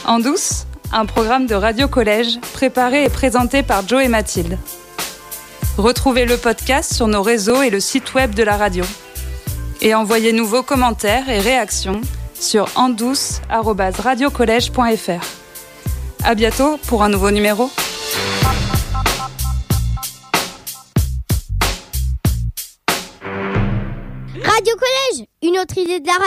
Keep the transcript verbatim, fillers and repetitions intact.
En douce, un programme de Radio Collège préparé et présenté par Joe et Mathilde. Retrouvez le podcast sur nos réseaux et le site web de la radio. Et envoyez-nous vos commentaires et réactions sur endouce arobase radiocollège point f r. À bientôt pour un nouveau numéro. Radio Collège, une autre idée de la radio.